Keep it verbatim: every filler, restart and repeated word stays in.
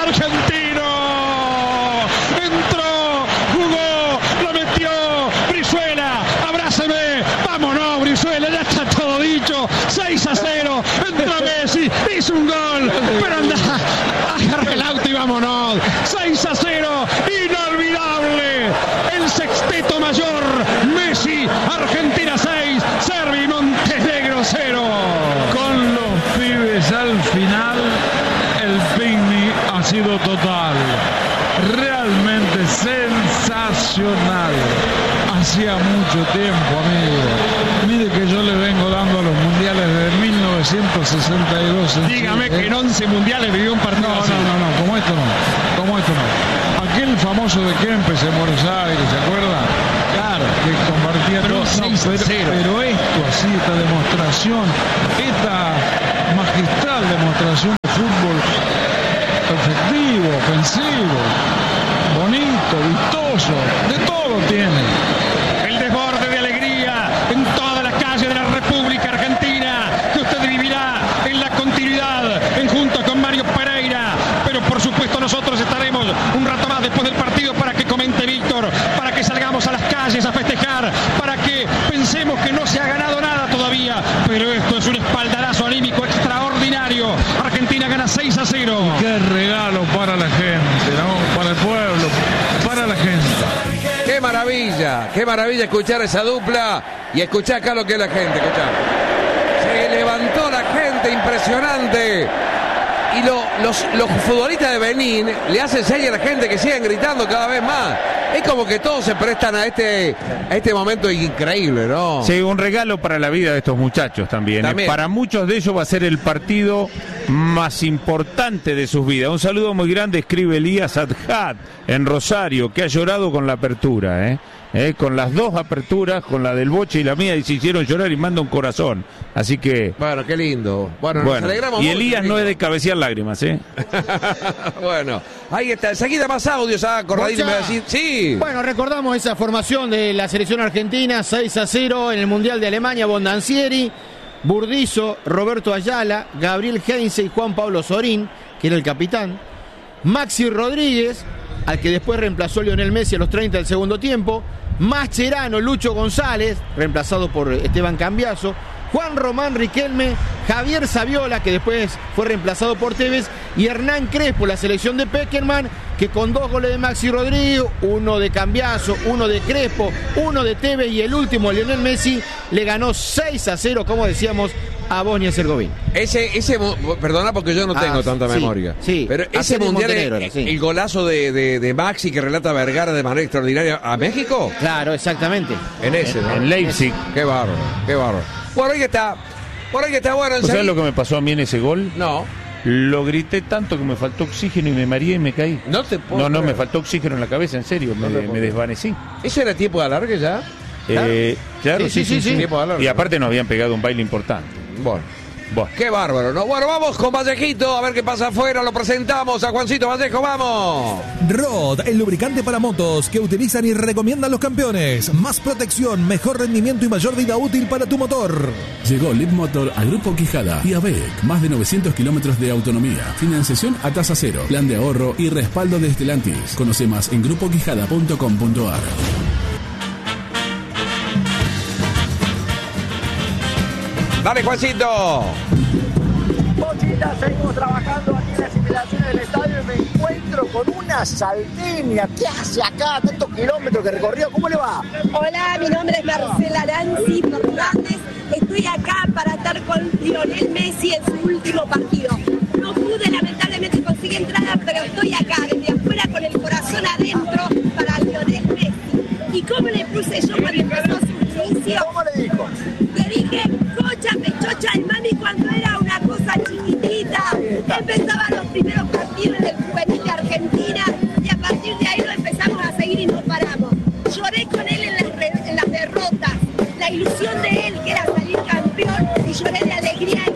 argentino. Entró, jugó, lo metió. Brizuela, abrázame. Vámonos, Brizuela, ya está todo dicho. seis a cero. Entró Messi, hizo un gol. Pero anda, agarra el auto y vámonos. seis a cero. Inolvidable. El sexteto mayor. Messi, Argentina seis, Serbia y Montenegro cero. Con los pibes al final, el picnic ha sido total. Realmente sensacional. Hacía mucho tiempo, amigo. Mire que yo le vengo dando a los mundiales desde mil novecientos sesenta y dos. Dígame que en once mundiales vivió un partido No, así. no, no, no, como esto no. Como esto no. Aquel famoso de Kempes en Buenos Aires, ¿se acuerda? Claro, que compartía Pero todo. seis a No, cero. pero, pero esto así, esta demostración, esta magistral demostración de fútbol efectivo, ofensivo, bonito, vistoso, de todo tiene. El desborde de alegría en todas las calles de la República Argentina que usted vivirá en la continuidad en junto con Mario Pereira. Pero por supuesto nosotros estaremos un rato más después del partido para que comente Víctor, para que salgamos a las calles a festejar, para que pensemos que no se ha ganado nada todavía. Pero esto es un espaldarazo anímico extraordinario. Argentina gana seis a cero. Qué regalo para la gente, ¿no? Para el pueblo, para la gente. Qué maravilla, qué maravilla escuchar esa dupla y escuchar acá lo que es la gente, escuchar. Se levantó la gente, impresionante. Y lo, los, los futbolistas de Benín le hacen señas a la gente que sigan gritando cada vez más. Es como que todos se prestan a este, a este momento increíble, ¿no? Sí, un regalo para la vida de estos muchachos también. También. Eh, Para muchos de ellos va a ser el partido más importante de sus vidas. Un saludo muy grande, escribe Elías Adjad en Rosario, que ha llorado con la apertura, ¿eh? Eh, con las dos aperturas, con la del Boche y la mía, y se hicieron llorar y manda un corazón. Así que... Bueno, qué lindo. Bueno, nos Bueno, alegramos y mucho, Elías no amigo. es de cabecear lágrimas, ¿eh? Bueno, ahí está. Enseguida más audios. Ah, Corradini me va a decir. Sí. Bueno, recordamos esa formación de la selección argentina, seis a cero en el Mundial de Alemania, Bondancieri, Burdizo, Roberto Ayala, Gabriel Heinze y Juan Pablo Sorín, que era el capitán, Maxi Rodríguez, al que después reemplazó Lionel Messi a los treinta del segundo tiempo, Mascherano, Lucho González, reemplazado por Esteban Cambiaso, Juan Román Riquelme, Javier Saviola, que después fue reemplazado por Tevez, y Hernán Crespo, la selección de Peckerman, que con dos goles de Maxi Rodríguez, uno de Cambiaso, uno de Crespo, uno de Tevez y el último, Lionel Messi, le ganó seis a cero, como decíamos, a Bosnia-Herzegovina. Ese, ese, perdona porque yo no tengo Ah, tanta sí, memoria. sí. Pero ese Hace mundial, Montenegro el, era, sí. el golazo de, de, de Maxi que relata Vergara de manera extraordinaria a México. Claro, exactamente. En ese, ¿no? En Leipzig. Qué bárbaro, qué bárbaro. Bueno, ahí está. Por ahí está bueno. ¿Sabes lo que me pasó a mí en ese gol? No. Lo grité tanto que me faltó oxígeno y me mareé y me caí. No te puedo No, no, creer. me faltó oxígeno en la cabeza, en serio, No te me, puedo me creer. desvanecí. ¿Eso era tiempo de alargue ya? Eh, claro, Sí, sí, sí, sí, sí, sí. tiempo de alargue. Y aparte nos habían pegado un baile importante. Bueno. Bueno. Qué bárbaro, ¿no? Bueno, vamos con Vallejito, a ver qué pasa afuera. Lo presentamos a Juancito Vallejo, vamos. Rod, el lubricante para motos que utilizan y recomiendan los campeones. Más protección, mejor rendimiento y mayor vida útil para tu motor. Llegó Leapmotor a Grupo Quijada y A B E C. Más de novecientos kilómetros de autonomía. Financiación a tasa cero. Plan de ahorro y respaldo de Stellantis. Conoce más en grupo quijada punto com punto a r. Dale, Juancito. Pochita, seguimos trabajando aquí en las inmediaciones del estadio y me encuentro con una salteña. ¿Qué hace acá? Tantos kilómetros que recorrió. ¿Cómo le va? Hola, mi nombre es Marcela Aranzi Fernández. Estoy acá para estar con Lionel Messi en su último partido. No pude lamentablemente conseguir entrada, pero estoy acá desde afuera con el corazón adentro para Lionel Messi. ¿Y cómo le puse yo cuando empezó su inicio? ¿Cómo le dijo? Le dije, cocha, pechocha de mami cuando era una cosa chiquitita. Empezaban los primeros partidos del juvenil de Argentina y a partir de ahí lo empezamos a seguir y no paramos. Lloré con él en las, re- en las derrotas, la ilusión de él que era salir campeón y lloré de alegría